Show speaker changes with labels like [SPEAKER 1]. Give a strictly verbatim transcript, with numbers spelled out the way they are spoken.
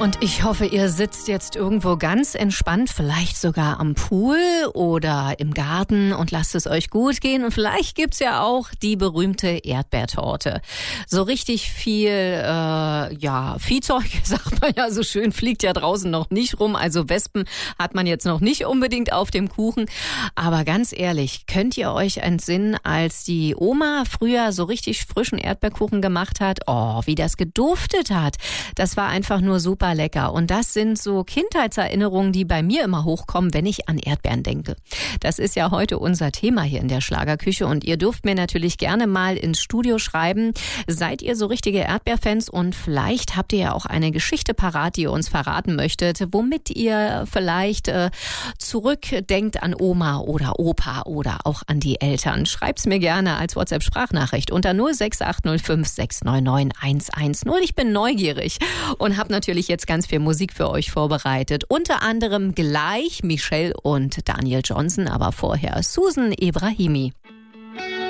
[SPEAKER 1] Und ich hoffe, ihr sitzt jetzt irgendwo ganz entspannt, vielleicht sogar am Pool oder im Garten und lasst es euch gut gehen. Und vielleicht gibt's ja auch die berühmte Erdbeertorte. So richtig viel, äh, ja, Viehzeug, sagt man ja so schön, fliegt ja draußen noch nicht rum. Also Wespen hat man jetzt noch nicht unbedingt auf dem Kuchen. Aber ganz ehrlich, könnt ihr euch entsinnen, als die Oma früher so richtig frischen Erdbeerkuchen gemacht hat? Oh, wie das geduftet hat. Das war einfach nur super lecker. Und das sind so Kindheitserinnerungen, die bei mir immer hochkommen, wenn ich an Erdbeeren denke. Das ist ja heute unser Thema hier in der Schlagerküche und ihr dürft mir natürlich gerne mal ins Studio schreiben. Seid ihr so richtige Erdbeerfans und vielleicht habt ihr ja auch eine Geschichte parat, die ihr uns verraten möchtet, womit ihr vielleicht äh, zurückdenkt an Oma oder Opa oder auch an die Eltern. Schreibt's mir gerne als WhatsApp-Sprachnachricht unter null sechs acht null fünf sechs neun neun eins eins null. Ich bin neugierig und habe natürlich jetzt ganz viel Musik für euch vorbereitet. Unter anderem gleich Michelle und Daniel Johnson, aber vorher Susan Ebrahimi.